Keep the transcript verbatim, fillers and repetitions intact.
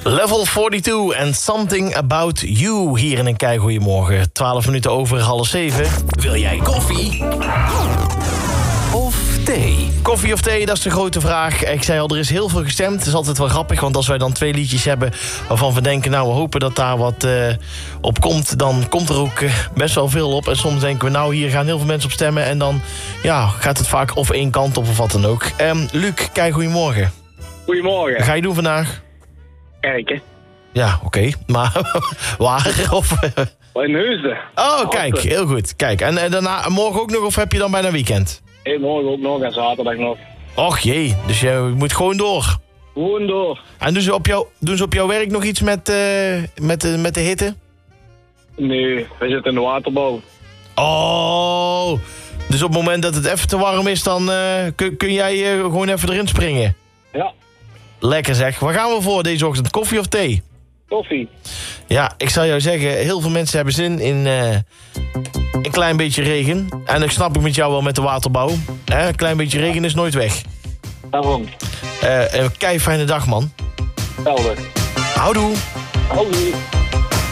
Level tweeënveertig en Something About You hier in een keigoeiemorgen. twaalf minuten over half zeven. Wil jij koffie of thee? Koffie of thee, dat is de grote vraag. Ik zei al, er is heel veel gestemd. Het is altijd wel grappig, want als wij dan twee liedjes hebben waarvan we denken, nou, we hopen dat daar wat uh, op komt, dan komt er ook uh, best wel veel op. En soms denken we, nou, hier gaan heel veel mensen op stemmen. En dan ja, gaat het vaak of één kant op of wat dan ook. Um, Luc, keigoeiemorgen. Goedemorgen. Wat ga je doen vandaag? Kijken. Ja, oké. Okay. Maar waar? Of... In Heusden. Oh, kijk. Heel goed. Kijk. En, en daarna, morgen ook nog, of heb je dan bijna weekend? Hey, morgen ook nog en zaterdag nog. Och jee, dus je moet gewoon door. Gewoon door. En doen ze op, jou, doen ze op jouw werk nog iets met, uh, met, de, met de hitte? Nee, we zitten in de waterbouw. Oh, dus op het moment dat het even te warm is, dan uh, kun, kun jij uh, gewoon even erin springen? Ja. Lekker zeg. Waar gaan we voor deze ochtend? Koffie of thee? Koffie. Ja, ik zal jou zeggen, heel veel mensen hebben zin in uh, een klein beetje regen. En ik snap ik met jou wel met de waterbouw. Hè? Een klein beetje regen is nooit weg. Daarom. Uh, een kei fijne dag, man. Helder. Houdoe. Houdoe.